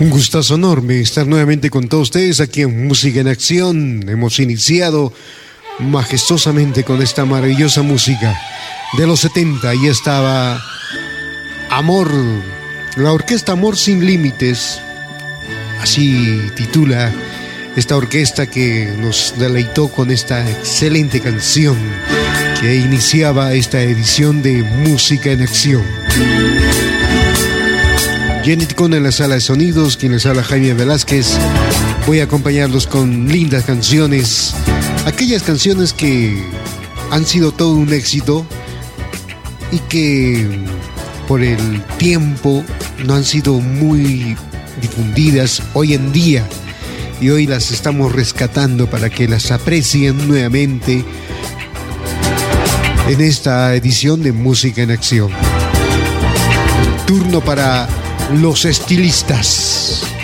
Un gustazo enorme estar nuevamente con todos ustedes aquí en Música en Acción. Hemos iniciado majestuosamente con esta maravillosa música de los 70. Ahí estaba Amor, la orquesta Amor Sin Límites, así titula esta orquesta que nos deleitó con esta excelente canción que iniciaba esta edición de Música en Acción. Jenny Ticón en la sala de sonidos, quien les habla Jaime Velázquez. Voy a acompañarlos con lindas canciones, aquellas canciones que han sido todo un éxito y que por el tiempo no han sido muy difundidas hoy en día, y hoy las estamos rescatando para que las aprecien nuevamente en esta edición de Música en Acción. Turno para los estilistas.